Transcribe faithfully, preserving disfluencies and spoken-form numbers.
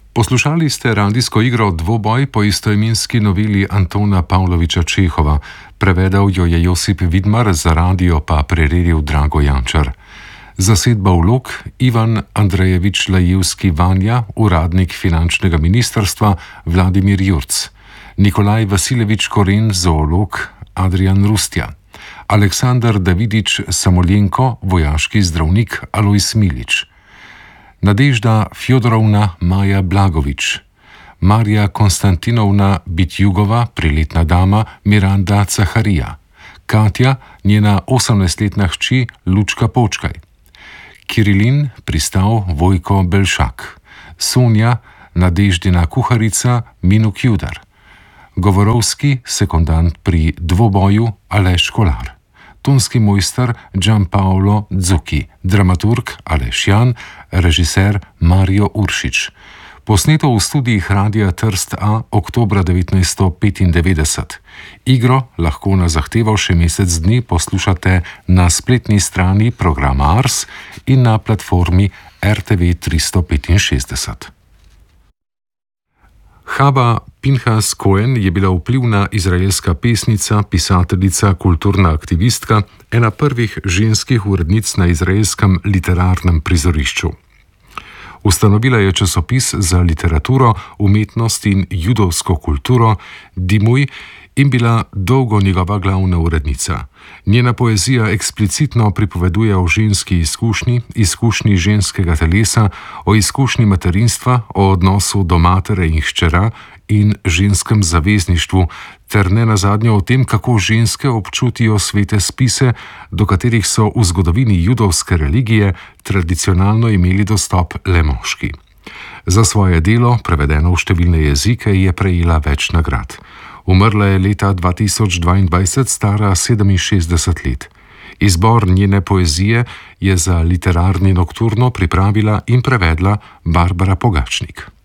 Poslušali ste radijsko igro Dvoboj po istoimenski noveli Antona Pavloviča Čehova. Prevedel jo je Josip Vidmar, za radio pa priredil Drago Jančar. Zasedba vlog: Ivan Andrejevič Lajevski Vanja, uradnik finančnega ministrstva Vladimir Jurc, Nikolaj Vasilevič Koren, zoolog Adrijan Rustja, Aleksandar Davidič Samoljenko, vojaški zdravnik Alojz Milič, Nadežda Fjodorovna Maja Blagovič, Marija Konstantinovna Bitjugova, priletna dama Miranda Caharija, Katja, njena osemnajstletna hči Lučka Počkaj, Kirilin, pristav Vojko Belšak, Sonja, Nadeždina kuharica Minuk Judar, Govorovski, sekundant pri Dvoboju Aleš Kolar, tonski mojster Gianpaolo Zucchi, dramaturg Aleš Jan, režiser Mario Uršič. Posneto v studijih Radia Trst A oktobra devetnajststo petindevetdeset. Igro lahko na zahtevo še mesec dni poslušate na spletni strani programa Ars in na platformi R T V tristo petinšestdeset. Chaba Pinchas Cohen je bila vplivna izraelska pesnica, pisateljica, kulturna aktivistka, ena prvih ženskih urednic na izraelskem literarnem prizorišču. Ustanovila je časopis za literaturo, umetnost in judovsko kulturo Dimuj in bila dolgo njegova glavna urednica. Njena poezija eksplicitno pripoveduje o ženski izkušnji, izkušnji ženskega telesa, o izkušnji materinstva, o odnosu do matere in hčera in ženskem zavezništvu, ter ne nazadnje o tem, kako ženske občutijo svete spise, do katerih so v zgodovini judovske religije tradicionalno imeli dostop le moški. Za svoje delo, prevedeno v številne jezike, je prejela več nagrad. Umrla je leta dva tisoč dvaindvajset, stara sedeminšestdeset let. Izbor njene poezije je za Literarni nokturno pripravila in prevedla Barbara Pogačnik.